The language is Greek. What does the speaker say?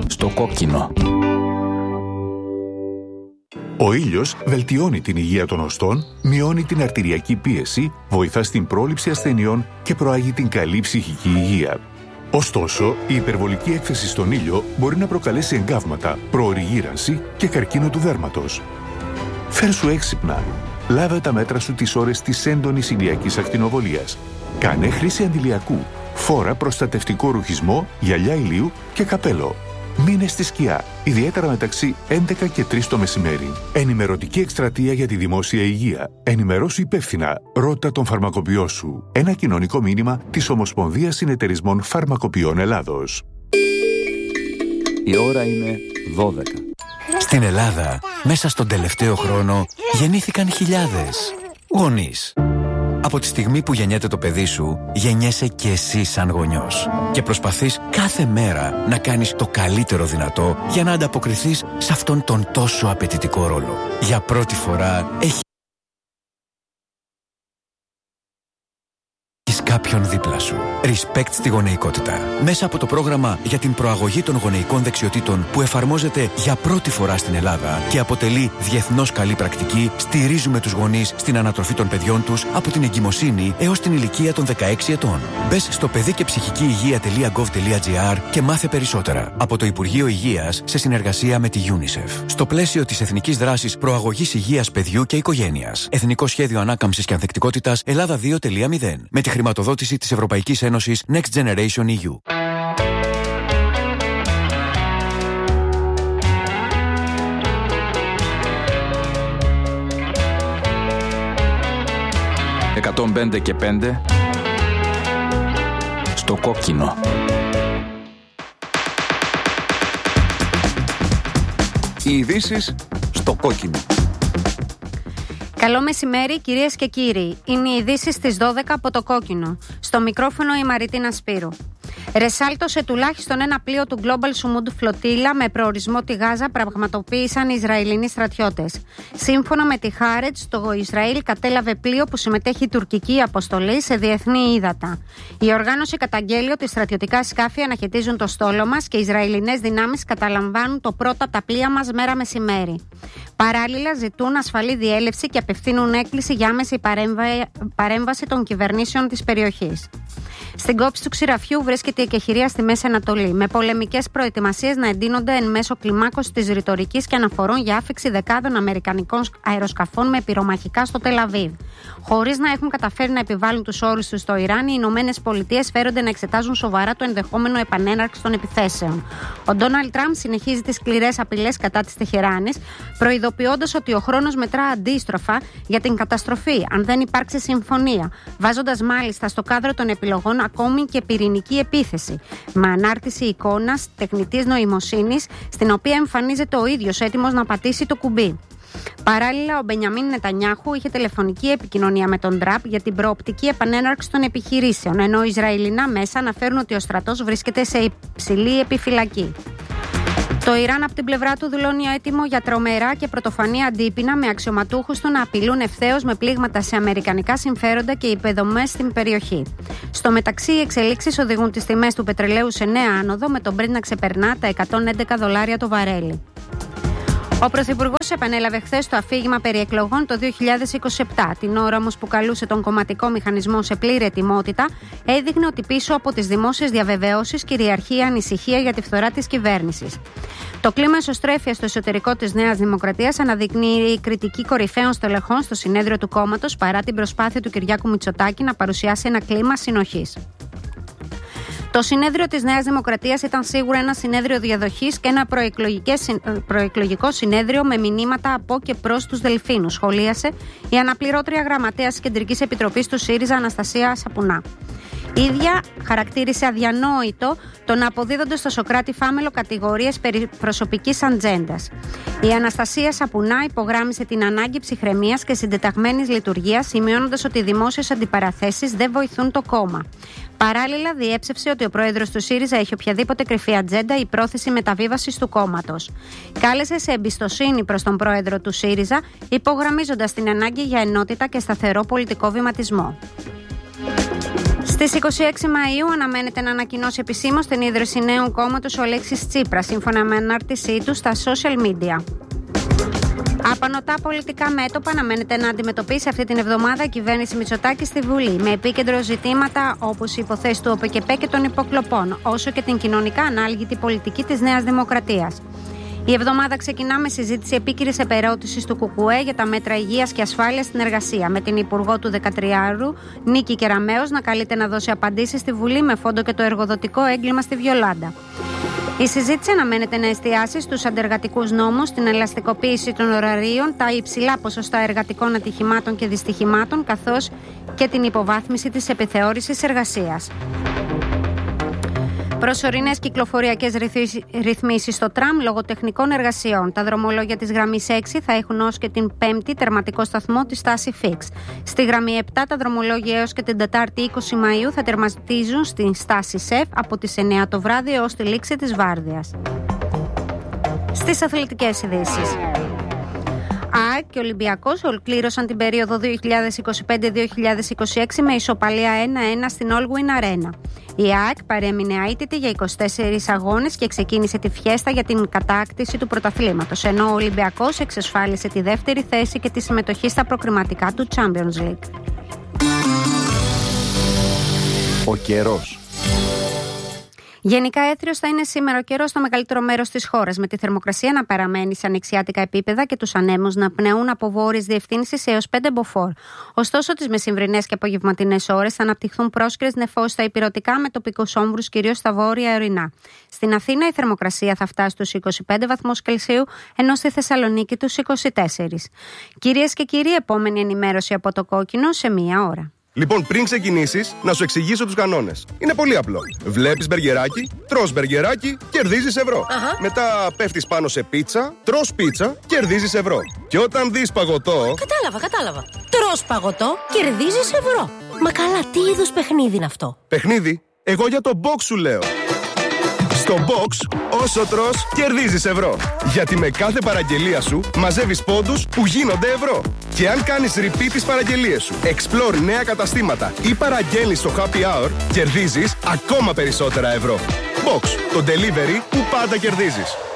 Στο κόκκινο. Ο ήλιος βελτιώνει την υγεία των οστών, μειώνει την αρτηριακή πίεση, βοηθά στην πρόληψη ασθενειών και προάγει την καλή ψυχική υγεία. Ωστόσο, η υπερβολική έκθεση στον ήλιο μπορεί να προκαλέσει εγκάβματα, προωρή γύρανση και καρκίνο του δέρματος. Φέρσου έξυπνα. Λάβε τα μέτρα σου τις ώρες της έντονης ηλιακής ακτινοβολίας. Κάνε χρήση αντιλιακού. Φόρα προστατευτικό ρουχισμό, γυαλιά ηλίου και καπέλο. Μείνε στη σκιά, ιδιαίτερα μεταξύ 11 και 3 το μεσημέρι. Ενημερωτική εκστρατεία για τη δημόσια υγεία. Ενημερώσου υπεύθυνα. Ρώτα τον φαρμακοποιό σου. Ένα κοινωνικό μήνυμα της Ομοσπονδίας Συνεταιρισμών Φαρμακοποιών Ελλάδος. Η ώρα είναι 12. Στην Ελλάδα, μέσα στον τελευταίο χρόνο, γεννήθηκαν χιλιάδες γονείς. Από τη στιγμή που γεννιέται το παιδί σου, γεννιέσαι και εσύ σαν γονιός. Και προσπαθείς κάθε μέρα να κάνεις το καλύτερο δυνατό για να ανταποκριθείς σε αυτόν τον τόσο απαιτητικό ρόλο. Για πρώτη φορά έχεις κάποιον δίπλα σου. Respect στη γονεϊκότητα. Μέσα από το πρόγραμμα για την προαγωγή των γονεϊκών δεξιοτήτων που εφαρμόζεται για πρώτη φορά στην Ελλάδα και αποτελεί διεθνώς καλή πρακτική, στηρίζουμε τους γονείς στην ανατροφή των παιδιών τους από την εγκυμοσύνη έως την ηλικία των 16 ετών. Μπες στο παιδικεψυχικηυγεία.gov.gr και μάθε περισσότερα από το Υπουργείο Υγείας σε συνεργασία με τη UNICEF. Στο πλαίσιο της Εθνικής Δράσης Προαγωγής Υγείας Παιδιού και Οικογένειας. Εθνικό Σχέδιο Ανάκαμψης και Ανθεκτικότητας Ελλάδα 2.0. Με τη χρηματοδότηση της Ευρωπαϊκής Ένωσης Next Generation EU. «105 και 5» στο κόκκινο. Οι ειδήσεις στο κόκκινο. Καλό μεσημέρι κυρίες και κύριοι. Είναι οι ειδήσεις στις 12 από το κόκκινο. Στο μικρόφωνο η Μαριτίνα Σπύρου. Ρεσάλτωσε τουλάχιστον ένα πλοίο του Global Sumud Flotilla με προορισμό τη Γάζα πραγματοποίησαν οι Ισραηλινοί στρατιώτες. Σύμφωνα με τη Χάρετς, το Ισραήλ κατέλαβε πλοίο που συμμετέχει η τουρκική αποστολή σε διεθνή ύδατα. Η οργάνωση καταγγέλει ότι στρατιωτικά σκάφη αναχαιτίζουν το στόλο μας και οι Ισραηλινές δυνάμεις καταλαμβάνουν το πρώτα τα πλοία μας μέρα μεσημέρι. Παράλληλα, ζητούν ασφαλή διέλευση και απευθύνουν έκκληση για άμεση παρέμβαση των κυβερνήσεων της περιοχής. Στην κόψη του ξηραφιού βρίσκεται η εκεχηρία στη Μέση Ανατολή, με πολεμικές προετοιμασίες να εντείνονται εν μέσω κλιμάκωσης της ρητορικής και αναφορών για άφιξη δεκάδων αμερικανικών αεροσκαφών με πυρομαχικά στο Τελ-Αβίβ. Χωρίς να έχουν καταφέρει να επιβάλλουν τους όρους τους στο Ιράν, οι Ηνωμένες Πολιτείες φέρονται να εξετάζουν σοβαρά το ενδεχόμενο επανέναρξη των επιθέσεων. Ο Ντόναλντ Τραμπ συνεχίζει τις σκληρές απειλές κατά της Τεχεράνης, προειδοποιώντας ότι ο χρόνος μετρά αντίστροφα για την καταστροφή, αν δεν υπάρξει συμφωνία, βάζοντας μάλιστα στο κάδρο των επιλογών ακόμη και πυρηνική επίθεση, με ανάρτηση εικόνας τεχνητής νοημοσύνης, στην οποία εμφανίζεται ο ίδιος έτοιμος να πατήσει το κουμπί. Παράλληλα, ο Μπενιαμίν Νετανιάχου είχε τηλεφωνική επικοινωνία με τον Τραμπ για την προοπτική επανέναρξη των επιχειρήσεων, ενώ Ισραηλινά μέσα αναφέρουν ότι ο στρατός βρίσκεται σε υψηλή επιφυλακή. Το Ιράν από την πλευρά του δηλώνει έτοιμο για τρομερά και πρωτοφανή αντίπεινα, με αξιωματούχους του να απειλούν ευθέως με πλήγματα σε αμερικανικά συμφέροντα και υποδομές στην περιοχή. Στο μεταξύ, οι εξελίξεις οδηγούν τις τιμές του πετρελαίου σε νέα άνοδο, με τον Brent να ξεπερνά τα $111 το βαρέλι. Ο Πρωθυπουργός επανέλαβε χθες το αφήγημα περί εκλογών το 2027. Την ώρα όμως που καλούσε τον κομματικό μηχανισμό σε πλήρη ετοιμότητα, έδειχνε ότι πίσω από τις δημόσιες διαβεβαιώσεις κυριαρχεί η ανησυχία για τη φθορά της κυβέρνησης. Το κλίμα εσωστρέφειας στο εσωτερικό της Νέας Δημοκρατίας αναδεικνύει κριτική κορυφαίων στελεχών στο συνέδριο του κόμματος, παρά την προσπάθεια του Κυριάκου Μητσοτάκη να παρουσιάσει ένα κλίμα συνοχής. Το συνέδριο της Νέας Δημοκρατίας ήταν σίγουρα ένα συνέδριο διαδοχής και ένα προεκλογικό συνέδριο με μηνύματα από και προς τους Δελφίνους, σχολίασε η αναπληρώτρια γραμματέας της Κεντρικής Επιτροπής του ΣΥΡΙΖΑ Αναστασία Σαπουνά. Η ίδια χαρακτήρισε αδιανόητο το να αποδίδονται στο Σωκράτη Φάμελο κατηγορίες περί προσωπικής ατζέντας. Η Αναστασία Σαπουνά υπογράμμισε την ανάγκη ψυχραιμίας και συντεταγμένης λειτουργίας, σημειώνοντας ότι οι δημόσιες αντιπαραθέσεις δεν βοηθούν το κόμμα. Παράλληλα, διέψευσε ότι ο πρόεδρος του ΣΥΡΙΖΑ έχει οποιαδήποτε κρυφή ατζέντα ή πρόθεση μεταβίβασης του κόμματος. Κάλεσε σε εμπιστοσύνη προς τον πρόεδρο του ΣΥΡΙΖΑ, υπογραμμίζοντας την ανάγκη για ενότητα και σταθερό πολιτικό βηματισμό. Στις 26 Μαΐου αναμένεται να ανακοινώσει επισήμως την ίδρυση νέου κόμματος ο Αλέξης Τσίπρας, σύμφωνα με ανάρτησή του στα social media. Απανωτά πολιτικά μέτωπα αναμένεται να αντιμετωπίσει αυτή την εβδομάδα η κυβέρνηση Μητσοτάκη στη Βουλή, με επίκεντρο ζητήματα όπως οι υποθέσεις του ΟΠΕΚΕΠΕ και των υποκλοπών, όσο και την κοινωνικά ανάλγητη πολιτική της Νέας Δημοκρατίας. Η εβδομάδα ξεκινά με συζήτηση επίκυρης επερώτησης του ΚΚΕ για τα μέτρα υγείας και ασφάλειας στην εργασία, με την υπουργό του 13ου, Νίκη Κεραμέως, να καλείται να δώσει απαντήσεις στη Βουλή με φόντο και το εργοδοτικό έγκλημα στη Βιολάντα. Η συζήτηση αναμένεται να εστιάσει στους αντεργατικούς νόμους, την ελαστικοποίηση των ωραρίων, τα υψηλά ποσοστά εργατικών ατυχημάτων και δυστυχημάτων, καθώς και την υποβάθμιση της επιθεώρησης εργασίας. Προσωρινές κυκλοφοριακές ρυθμίσεις στο τραμ λόγω τεχνικών εργασιών. Τα δρομολόγια της γραμμής 6 θα έχουν ως και την 5η τερματικό σταθμό τη στάση Fix. Στη γραμμή 7 τα δρομολόγια έως και την Τετάρτη 20 Μαΐου θα τερματίζουν στην στάση ΣΕΦ από τις 9 το βράδυ έως τη λήξη της βάρδιας. Στις αθλητικές ειδήσεις. ΑΕΚ και Ολυμπιακός ολοκλήρωσαν την περίοδο 2025-2026 με ισοπαλία 1-1 στην Allwyn Arena. Η ΑΕΚ παρέμεινε αίτητη για 24 αγώνες και ξεκίνησε τη φιέστα για την κατάκτηση του πρωταθλήματος, ενώ ο Ολυμπιακός εξασφάλισε τη δεύτερη θέση και τη συμμετοχή στα προκριματικά του Champions League. Ο καιρός. Γενικά έθριος θα είναι σήμερα ο καιρός στο μεγαλύτερο μέρος της χώρας, με τη θερμοκρασία να παραμένει σε ανοιξιάτικα επίπεδα και τους ανέμους να πνέουν από βόρειες διευθύνσεις έως 5 μποφόρ. Ωστόσο, τις μεσημβρινές και απογευματινές ώρες θα αναπτυχθούν πρόσκαιρες νεφώσεις στα ηπειρωτικά με τοπικούς όμβρους κυρίως στα βόρεια ορεινά. Στην Αθήνα η θερμοκρασία θα φτάσει στους 25 βαθμούς Κελσίου, ενώ στη Θεσσαλονίκη τους 24. Κυρίες και κύριοι, επόμενη ενημέρωση από το Κόκκινο σε μία ώρα. Λοιπόν, πριν ξεκινήσεις, να σου εξηγήσω τους κανόνες. Είναι πολύ απλό. Βλέπεις μπεργκεράκι, τρως μπεργκεράκι, κερδίζεις ευρώ. Μετά πέφτεις πάνω σε πίτσα, τρως πίτσα, κερδίζεις ευρώ. Και όταν δεις παγωτό. Κατάλαβα. Τρως παγωτό, κερδίζεις ευρώ. Μα καλά, τι είδους παιχνίδι είναι αυτό? Παιχνίδι? Εγώ για το box σου λέω. Στο box, όσο τρως, κερδίζεις ευρώ. Γιατί με κάθε παραγγελία σου μαζεύεις πόντους που γίνονται ευρώ. Και αν κάνεις repeat τις παραγγελίες σου, explore νέα καταστήματα ή παραγγέλνεις στο happy hour, κερδίζεις ακόμα περισσότερα ευρώ. Box, το delivery που πάντα κερδίζεις.